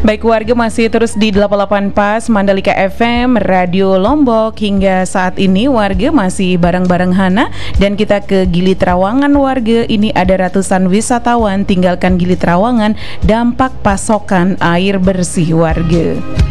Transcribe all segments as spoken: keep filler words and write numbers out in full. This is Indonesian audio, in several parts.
Baik warga, masih terus di delapan puluh delapan Pas Mandalika F M Radio Lombok. Hingga saat ini warga masih bareng-bareng Hana dan kita ke Gili Trawangan warga. Ini ada ratusan wisatawan tinggalkan Gili Trawangan dampak pasokan air bersih warga.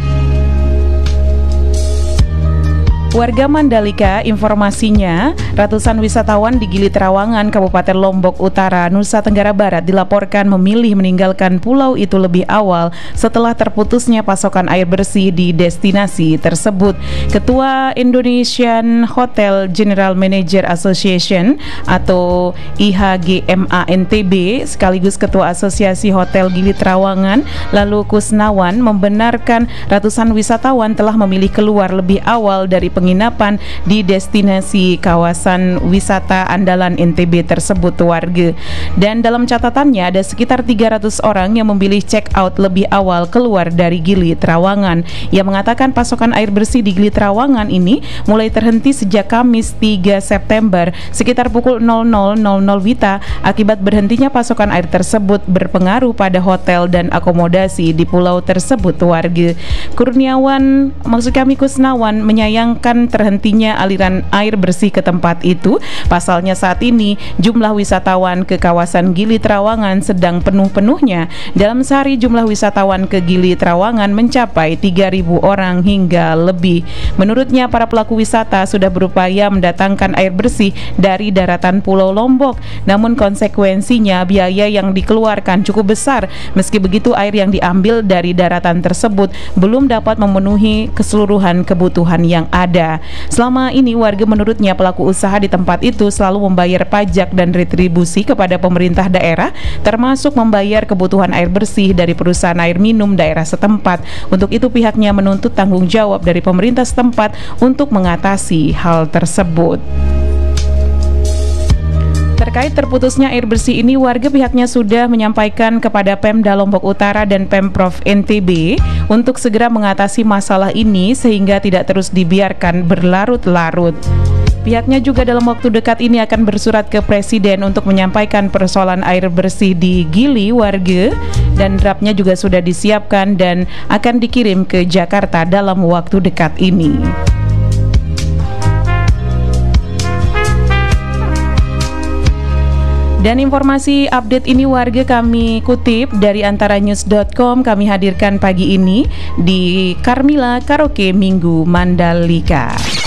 Warga Mandalika, informasinya ratusan wisatawan di Gili Trawangan, Kabupaten Lombok Utara, Nusa Tenggara Barat dilaporkan memilih meninggalkan pulau itu lebih awal setelah terputusnya pasokan air bersih di destinasi tersebut. Ketua Indonesian Hotel General Manager Association atau I H G M A N T B sekaligus Ketua Asosiasi Hotel Gili Trawangan, lalu Kusnawan, membenarkan ratusan wisatawan telah memilih keluar lebih awal dari penginapan di destinasi kawasan wisata andalan N T B tersebut warga. Dan dalam catatannya ada sekitar tiga ratus orang yang memilih check out lebih awal keluar dari Gili Trawangan. Ia mengatakan pasokan air bersih di Gili Trawangan ini mulai terhenti sejak Kamis tiga September sekitar pukul nol nol nol nol Wita. Akibat berhentinya pasokan air tersebut berpengaruh pada hotel dan akomodasi di pulau tersebut warga. Kurniawan, maksud kami Kusnawan, menyayangkan terhentinya aliran air bersih ke tempat itu. Pasalnya saat ini jumlah wisatawan ke kawasan Gili Trawangan sedang penuh-penuhnya. Dalam sehari jumlah wisatawan ke Gili Trawangan mencapai tiga ribu orang hingga lebih. Menurutnya para pelaku wisata sudah berupaya mendatangkan air bersih dari daratan Pulau Lombok. Namun konsekuensinya biaya yang dikeluarkan cukup besar. Meski begitu air yang diambil dari daratan tersebut belum dapat memenuhi keseluruhan kebutuhan yang ada. Selama ini warga menurutnya pelaku usaha di tempat itu selalu membayar pajak dan retribusi kepada pemerintah daerah, termasuk membayar kebutuhan air bersih dari perusahaan air minum daerah setempat. Untuk itu pihaknya menuntut tanggung jawab dari pemerintah setempat untuk mengatasi hal tersebut. Terkait terputusnya air bersih ini, warga pihaknya sudah menyampaikan kepada Pemda Lombok Utara dan Pemprov N T B untuk segera mengatasi masalah ini sehingga tidak terus dibiarkan berlarut-larut. Pihaknya juga dalam waktu dekat ini akan bersurat ke Presiden untuk menyampaikan persoalan air bersih di Gili warga, dan draftnya juga sudah disiapkan dan akan dikirim ke Jakarta dalam waktu dekat ini. Dan informasi update ini warga kami kutip dari antaranews dot com, kami hadirkan pagi ini di Carmila Karaoke Minggu Mandalika.